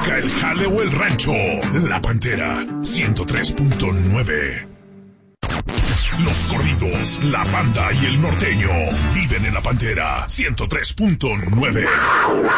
busca el jale o el rancho. La Pantera 103.9. Los corridos, la banda y el norteño viven en La Pantera 103.9.